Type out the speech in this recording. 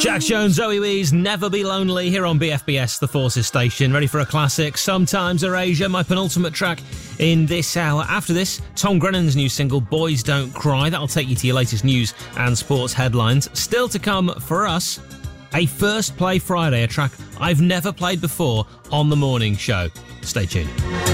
Jack Jones, Zoe Wees, Never Be Lonely here on BFBS, the Forces station. Ready for a classic, Sometimes Erasure, my penultimate track in this hour. After this, Tom Grennan's new single, Boys Don't Cry. That'll take you to your latest news and sports headlines. Still to come for us, a First Play Friday, a track I've never played before on the morning show. Stay tuned.